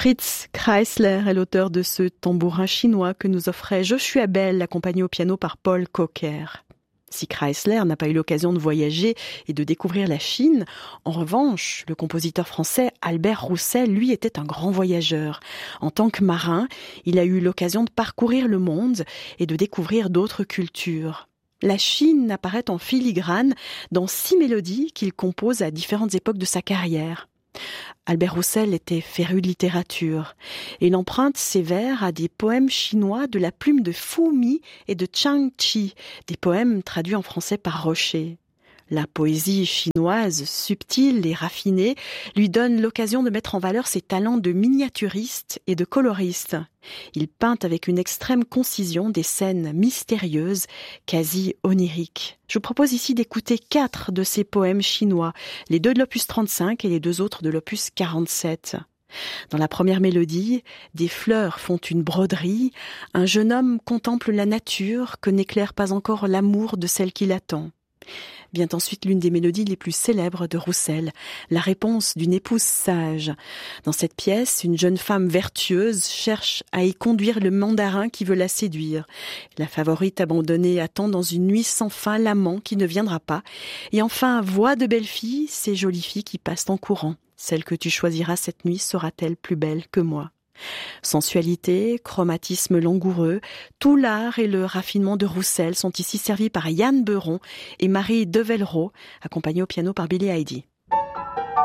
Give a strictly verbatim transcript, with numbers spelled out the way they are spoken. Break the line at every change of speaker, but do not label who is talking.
Fritz Kreisler est l'auteur de ce tambourin chinois que nous offrait Joshua Bell, accompagné au piano par Paul Cocker. Si Kreisler n'a pas eu l'occasion de voyager et de découvrir la Chine, en revanche, le compositeur français Albert Roussel, lui, était un grand voyageur. En tant que marin, il a eu l'occasion de parcourir le monde et de découvrir d'autres cultures. La Chine apparaît en filigrane dans six mélodies qu'il compose à différentes époques de sa carrière. Albert Roussel était féru de littérature et il emprunte ses vers à des poèmes chinois de la plume de Fu Mi et de Chang Chi, des poèmes traduits en français par Rocher. La poésie chinoise, subtile et raffinée, lui donne l'occasion de mettre en valeur ses talents de miniaturiste et de coloriste. Il peint avec une extrême concision des scènes mystérieuses, quasi oniriques. Je vous propose ici d'écouter quatre de ces poèmes chinois, les deux de l'opus trente-cinq et les deux autres de l'opus quarante-sept. Dans la première mélodie, des fleurs font une broderie, un jeune homme contemple la nature que n'éclaire pas encore l'amour de celle qui l'attend. Vient ensuite l'une des mélodies les plus célèbres de Roussel, la réponse d'une épouse sage. Dans cette pièce, une jeune femme vertueuse cherche à y conduire le mandarin qui veut la séduire. La favorite abandonnée attend dans une nuit sans fin l'amant qui ne viendra pas. Et enfin, voix de belle fille, ces jolies filles qui passent en courant. Celle que tu choisiras cette nuit sera-t-elle plus belle que moi ? Sensualité, chromatisme langoureux, tout l'art et le raffinement de Roussel sont ici servis par Yann Beuron et Marie Devellereau, accompagnés au piano par Billy Heidi.